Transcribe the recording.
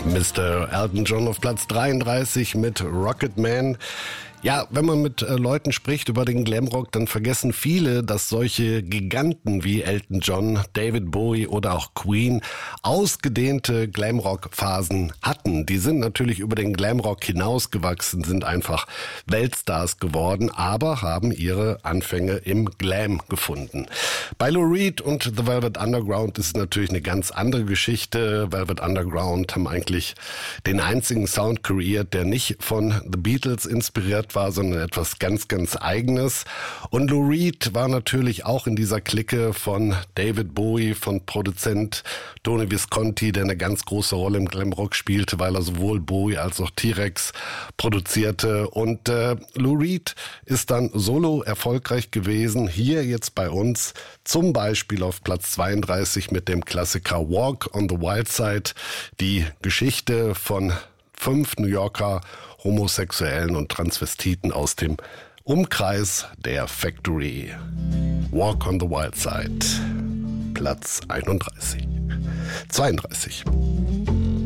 Mr. Elton John auf Platz 33 mit Rocket Man. Ja, wenn man mit Leuten spricht über den Glamrock, dann vergessen viele, dass solche Giganten wie Elton John, David Bowie oder auch Queen ausgedehnte Glamrock-Phasen hatten. Die sind natürlich über den Glamrock hinausgewachsen, sind einfach Weltstars geworden, aber haben ihre Anfänge im Glam gefunden. Bei Lou Reed und The Velvet Underground ist natürlich eine ganz andere Geschichte. Velvet Underground haben eigentlich den einzigen Sound kreiert, der nicht von The Beatles inspiriert war, sondern etwas ganz, ganz Eigenes. Und Lou Reed war natürlich auch in dieser Clique von David Bowie, von Produzent Tony Visconti, der eine ganz große Rolle im Glamrock spielte, weil er sowohl Bowie als auch T-Rex produzierte. Und Lou Reed ist dann solo erfolgreich gewesen, hier jetzt bei uns, zum Beispiel auf Platz 32 mit dem Klassiker Walk on the Wild Side, die Geschichte von 5 New Yorker Homosexuellen und Transvestiten aus dem Umkreis der Factory. Walk on the Wild Side, Platz 32.